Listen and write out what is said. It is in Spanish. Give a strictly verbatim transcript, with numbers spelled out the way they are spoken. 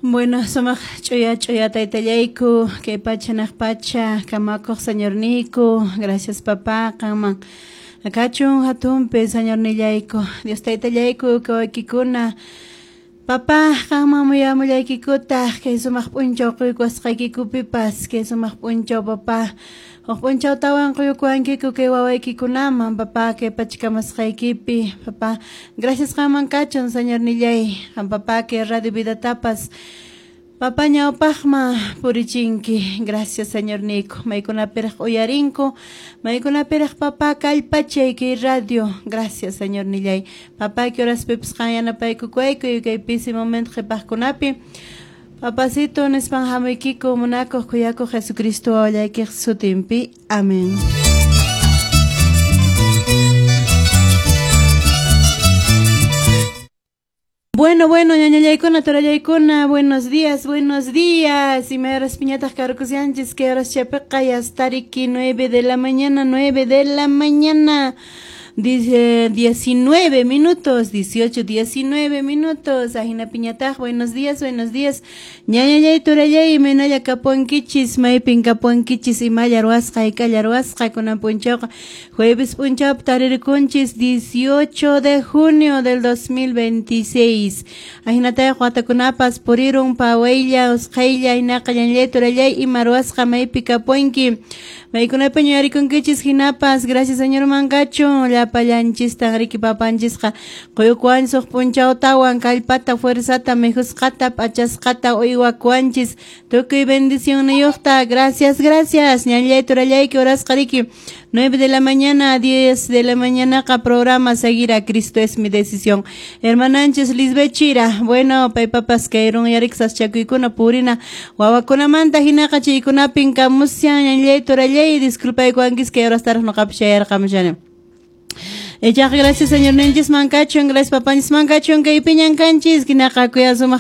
Bueno, somos chuya chuya taytallayku, que pacha nak pacha, kamakoq señor Nico, gracias papá, kaman. Akachun hatumpe señor Nillayko, Dios taytallayku, kawakikuna. Papá, kama muya muyaykikuta, que sumaq punchaw quykuasqaykikupipas, que sumaq punchaw papá. Huk punchaw tawan quyukuankiku que wawaykikunaman, papá, que pachkamasqaykipi, papá. Gracias kaman kachun, señor Nillay, kan papá, que Radio Vida Tapas. Papá ñawpaqma purichinki, gracias señor Nico. Maykunapiraq uyarinko, maykunapiraq papá kallpachayki radio, gracias señor Nillay. Papá que horas pipas qayanapaykukuayku y que pisi momento qhipaqkunapi. Papacito nispan hamuykiko munakuq kuyakuq Jesucristo awallaykiq sutinpi. Amén. Bueno, bueno, ñañallaykuna, turallaykuna, buenos días, buenos días. Y me respiñatas carucusianchis que horas chapeqa y hasta aquí nueve de la mañana, nueve de la mañana. Dice diecinueve minutos, dieciocho, diecinueve minutos. Ajina piñataj, buenos días, buenos días. Ñañallay, turallay, menaya kapuankichis, maypin kapuankichis, y mayaruasqa, y callaruasqa, con punchauqa. Jueves punchaup, tarirkunchis, dieciocho de junio del dos mil veintiséis. Ajina taya, huatakunapas, purirun, paweilla, osqailla, y naqayanllay, turallay, y maruasqa, maypi kapuanki. Maykunapi ñuarikunkichis hinapas, gracias señor Mangacho, la pallanchis tangriki papanchisqa, quyukuan suq punchawtawan, kallpata, fuerzata, mejusqata, pachasqata, uywakuanchis, tukuy bendición niyuqta, gracias, gracias, ñallay turallay, que horas qariki, nueve de la mañana, diez de la mañana, ka programa seguir a Cristo es mi decisión. Hermananches Lisbeth Chira, bueno, pay papas que eran yarixas chakuykuna purina, wawakunamanta hinaqa chaykunapin kamusyan, ñallay turallay, disculpa y cuanquis que ahora estar no capchayar kamshane. Ella gracias señor Nenchis Mancachon, gracias papá Manchis Mancachon, que piñan canchis, que naca cuya suma